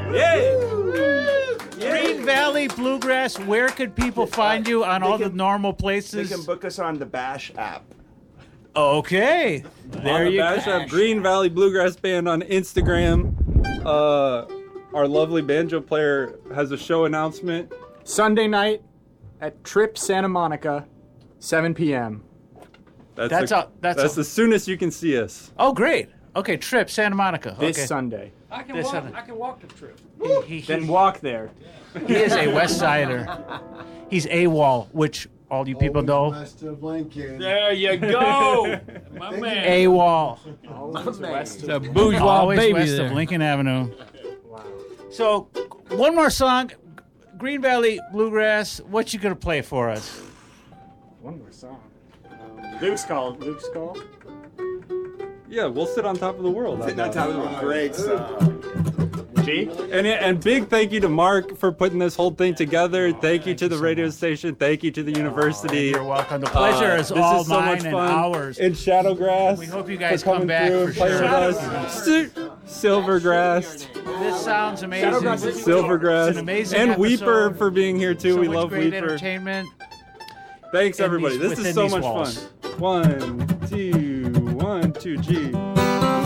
Green Valley Bluegrass, where could people find you on all the normal places? They can book us on the Bash app. Okay. There you go. Green Valley Bluegrass Band on Instagram. Our lovely banjo player has a show announcement. Sunday night at Trip Santa Monica, 7 p.m. That's the soonest you can see us. Oh, great. Okay, Trip, Santa Monica. This okay. Sunday. I can walk the trip. Then walk there. He is a West Sider. He's AWOL, which all you people know. West of Lincoln. There you go, my man. AWOL. Always west The of bourgeois Always baby west there. of Lincoln Avenue. Wow. So, one more song. Green Valley Bluegrass, what you going to play for us? One more song. Luke's call. Yeah, we'll sit on top of the world. That's a great song. G? And big thank you to Mark for putting this whole thing together. Thank you to the radio station. Thank you to the university. You're welcome. The pleasure is this all is so mine much and fun. ours. In Shadowgrass. We hope you guys for come coming back through for and playing sure. with us. Silvergrass. This sounds amazing. Silvergrass. It's an amazing and episode. Weeper for being here too. So we much love great Weeper. entertainment. Thanks in everybody. these- This is within so these much walls. fun. 1, 2, 1, 2, G.